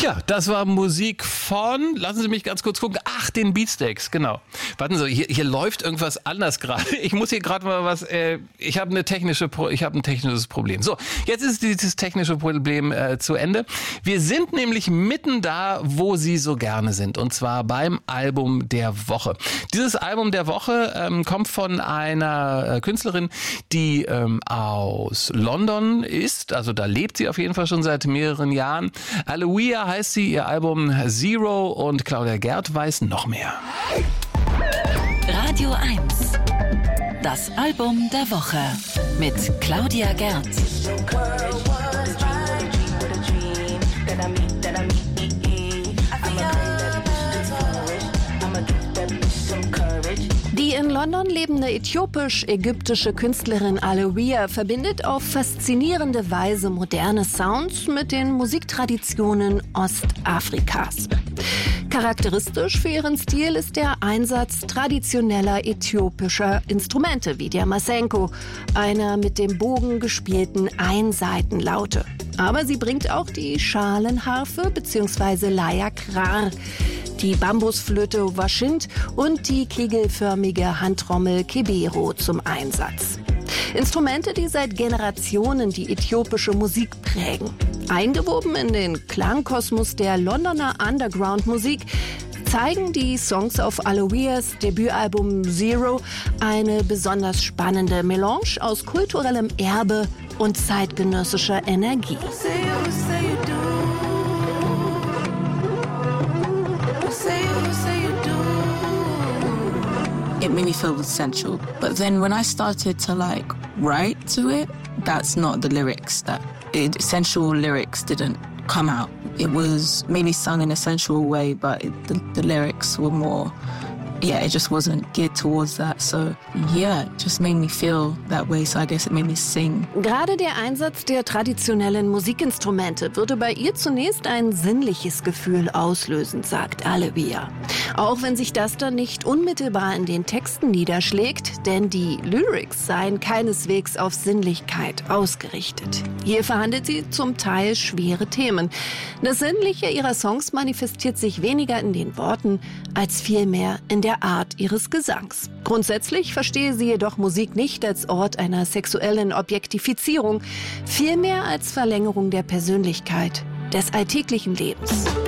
Ja, das war Musik von, lassen Sie mich ganz kurz gucken, den Beatsteaks, genau. Warten Sie, hier läuft irgendwas anders gerade. Ich muss hier gerade mal was, ich habe ein technisches Problem. So, jetzt ist dieses technische Problem zu Ende. Wir sind nämlich mitten da, wo Sie so gerne sind, und zwar beim Album der Woche. Dieses Album der Woche kommt von einer Künstlerin, die aus London ist, also da lebt sie auf jeden Fall schon seit mehreren Jahren. Aloia heißt sie, ihr Album Zero, und Claudia Gerd weiß noch mehr. Radio 1, das Album der Woche mit Claudia Gerd. Die in London lebende äthiopisch-ägyptische Künstlerin Aloia verbindet auf faszinierende Weise moderne Sounds mit den Musiktraditionen Ostafrikas. Charakteristisch für ihren Stil ist der Einsatz traditioneller äthiopischer Instrumente wie der Masenko, einer mit dem Bogen gespielten Einsaitenlaute. Aber sie bringt auch die Schalenharfe bzw. Layakrar, die Bambusflöte Washint und die kegelförmige Handtrommel Kebero zum Einsatz. Instrumente, die seit Generationen die äthiopische Musik prägen. Eingewoben in den Klangkosmos der Londoner Underground-Musik zeigen die Songs auf Aloias Debütalbum Zero eine besonders spannende Melange aus kulturellem Erbe und zeitgenössischer Energie. It made me feel sensual. But then when I started to write to it, that's not the lyrics. Sensual lyrics didn't come out. It was maybe sung in a sensual way, but the lyrics were more, it just wasn't geared towards that. So it just made me feel that way. So I guess it made me sing. Gerade der Einsatz der traditionellen Musikinstrumente würde bei ihr zunächst ein sinnliches Gefühl auslösen, sagt Aloia. Auch wenn sich das dann nicht unmittelbar in den Texten niederschlägt, denn die Lyrics seien keineswegs auf Sinnlichkeit ausgerichtet. Hier verhandelt sie zum Teil schwere Themen. Das Sinnliche ihrer Songs manifestiert sich weniger in den Worten, als vielmehr in der Art ihres Gesangs. Grundsätzlich verstehe sie jedoch Musik nicht als Ort einer sexuellen Objektifizierung, vielmehr als Verlängerung der Persönlichkeit, des alltäglichen Lebens.